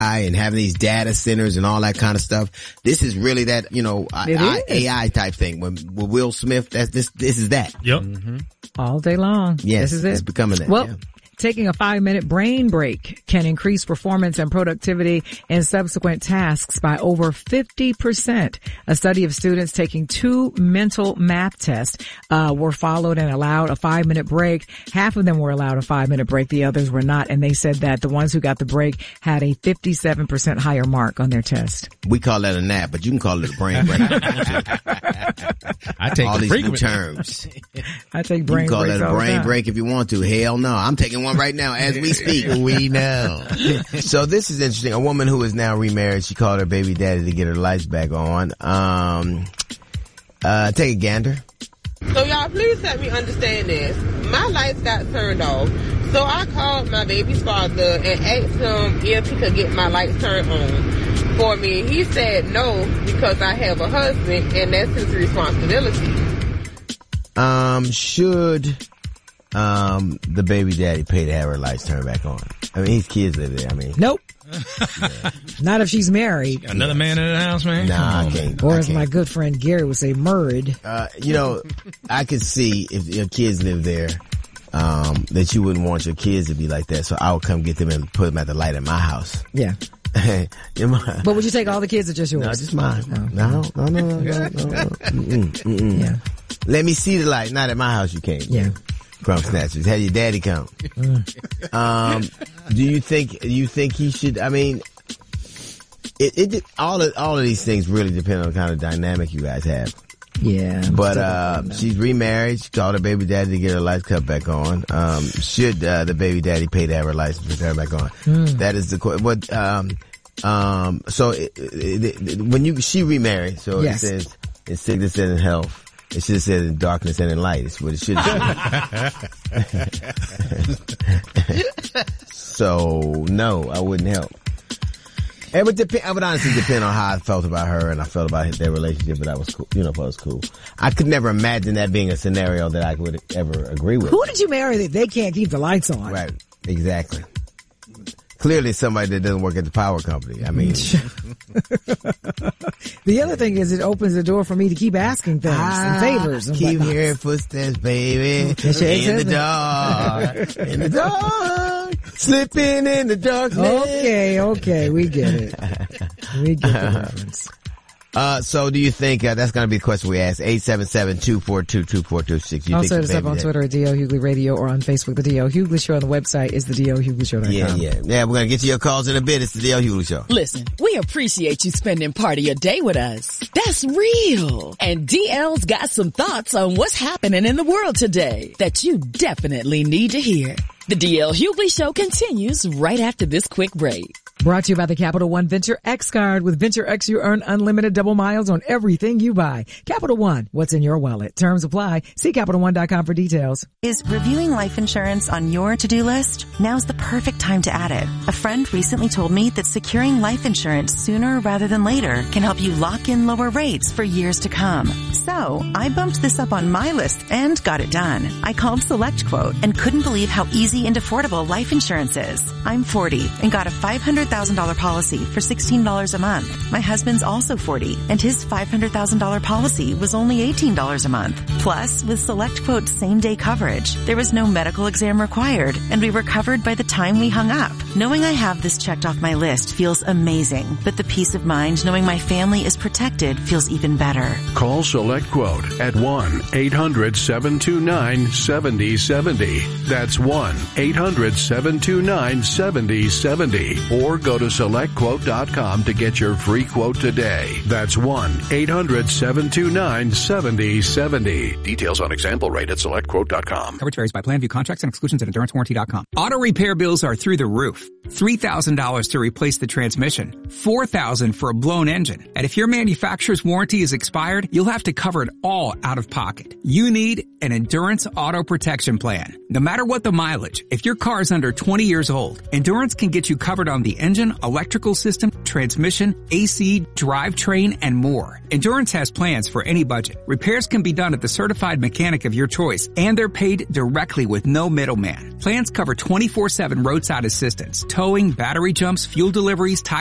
and having these data centers and all that kind of stuff. This is really that, AI type thing. With Will Smith, this is that. Yep. Mm-hmm. All day long. Yes. This is it. It's becoming that. Well, yeah. Taking a 5-minute brain break can increase performance and productivity in subsequent tasks by over 50%. A study of students taking 2 mental math tests were followed and allowed a 5-minute break. Half of them were allowed a 5-minute break. The others were not. And they said that the ones who got the break had a 57% higher mark on their test. We call that a nap, but you can call it a brain break. I take all the these new frequent terms. I take brain breaks. You can call that a all the brain time. break if you want to. Hell no. I'm taking one right now as we speak. We know. So this is interesting. A woman who is now remarried, she called her baby daddy to get her lights back on. Take a gander. So y'all, please help me understand this. My lights got turned off. So I called my baby's father and asked him if he could get my lights turned on for me. He said no, because I have a husband and that's his responsibility. Should the baby daddy pay to have her lights turned back on? I mean, his kids live there. I mean, nope. Not if she's married. Another man in the house, man. Nah, I can't. Or as my good friend Gary would say, married. I could see if your kids live there, that you wouldn't want your kids to be like that. So I would come get them and put them at the light at my house. Yeah. But would you take all the kids or just yours? No, just mine. No. Yeah. Let me see the light. Not at my house, you can't. Yeah. Crumb snatchers. Have your daddy come. Do you think he should? I mean, all of these things really depend on the kind of dynamic you guys have. Yeah. But she's remarried. She called her baby daddy to get her lights cut back on. Should the baby daddy pay to have her lights turned back on? That is the question. But so when she remarried, so yes. It says in sickness and in health. It should have said in darkness and in light. It's what it should have. So, no, I wouldn't help. It would honestly depend on how I felt about her and I felt about their relationship, but that was cool. If it was cool. I could never imagine that being a scenario that I would ever agree with. Who did you marry that they can't keep the lights on? Right. Exactly. Clearly somebody that doesn't work at the power company. I mean. The other thing is it opens the door for me to keep asking things and favors. And keep whatnot. hearing footsteps, baby. In the dark. In the dark. Slipping in the darkness. Okay. We get it. We get the reference. So do you think, that's gonna be the question we ask, 877-242-2426. Also hit us up on Twitter at D.L. Hughley Radio or on Facebook, The D.L. Hughley Show. On the website is thedlhughley.com. Yeah, we're gonna get to your calls in a bit. It's the D.L. Hughley Show. Listen, we appreciate you spending part of your day with us. That's real. And DL's got some thoughts on what's happening in the world today that you definitely need to hear. The D.L. Hughley Show continues right after this quick break. Brought to you by the Capital One Venture X card. With Venture X, you earn unlimited double miles on everything you buy. Capital One, what's in your wallet? Terms apply. See CapitalOne.com for details. Is reviewing life insurance on your to-do list? Now's the perfect time to add it. A friend recently told me that securing life insurance sooner rather than later can help you lock in lower rates for years to come. So I bumped this up on my list and got it done. I called SelectQuote and couldn't believe how easy and affordable life insurance is. I'm 40 and got a $500,000 policy for $16 a month. My husband's also 40 and his $500,000 policy was only $18 a month. Plus, with SelectQuote's same-day coverage, there was no medical exam required and we were covered by the time we hung up. Knowing I have this checked off my list feels amazing, but the peace of mind knowing my family is protected feels even better. Call SelectQuote at 1-800-729-7070. That's 1-800-729-7070. Or go to SelectQuote.com to get your free quote today. That's 1-800-729-7070. Details on example rate at SelectQuote.com. Coverage varies by plan, view contracts and exclusions at EnduranceWarranty.com. Auto repair bills are through the roof. $3,000 to replace the transmission. $4,000 for a blown engine. And if your manufacturer's warranty is expired, you'll have to cover it all out of pocket. You need an Endurance Auto Protection Plan. No matter what the mileage, if your car is under 20 years old, Endurance can get you covered on the engine, electrical system, transmission, AC, drivetrain, and more. Endurance has plans for any budget. Repairs can be done at the certified mechanic of your choice, and they're paid directly with no middleman. Plans cover 24/7 roadside assistance, towing, battery jumps, fuel deliveries, tire